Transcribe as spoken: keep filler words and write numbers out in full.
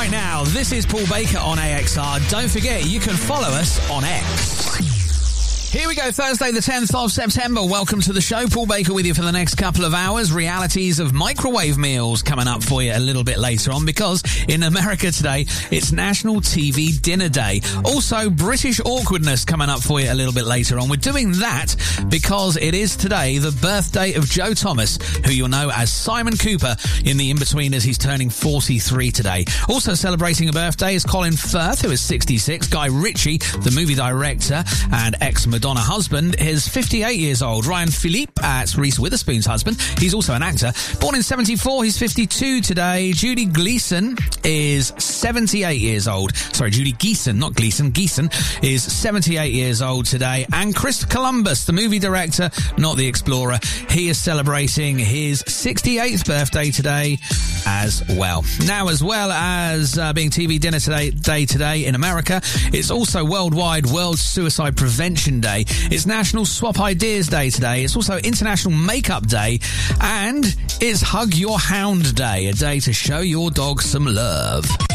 right now. This is Paul Baker on A X R. Don't forget, you can follow us on X. Here we go, Thursday the tenth of September. Welcome to the show. Paul Baker with you for the next couple of hours. Realities of microwave meals coming up for you a little bit later on, because in America today, it's National T V Dinner Day. Also, British awkwardness coming up for you a little bit later on. We're doing that because it is today the birthday of Joe Thomas, who you'll know as Simon Cooper in The In-Betweeners. He's turning forty-three today. Also celebrating a birthday is Colin Firth, who is sixty-six. Guy Ritchie, the movie director and ex-Madonna husband, is fifty-eight years old. Ryan Philippe, that's Reese Witherspoon's husband. He's also an actor. Born in seventy-four, he's fifty-two today. Judy Gleason is seventy-eight years old. Sorry, Judy Geeson, not Gleason. Geeson is seventy-eight years old today. And Chris Columbus, the movie director, not the explorer, he is celebrating his sixty-eighth birthday today as well. Now, as well as uh, being T V Dinner today, Day today in America, it's also Worldwide World Suicide Prevention Day. It's National Swap Ideas Day today. It's also International Makeup Day. And it's Hug Your Hound Day, a day to show your dog some love.